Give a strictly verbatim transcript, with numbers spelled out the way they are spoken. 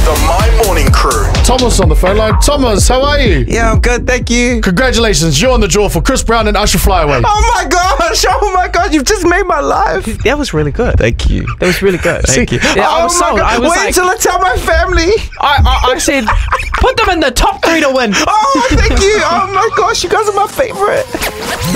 The My Morning Crew. Thomas on the phone line. Thomas, how are you? Yeah, I'm good, thank you. Congratulations, you're on the draw for Chris Brown and Usher Fly Away. Oh my gosh, oh my god, you've just made my life. That was really good. Thank you. That was really good. Thank you. Yeah, I oh was my sold. god, I was wait like, until I tell my family. I, I, I said, put them in the top three to win. Oh, thank you. Oh my gosh, you guys are my favorite.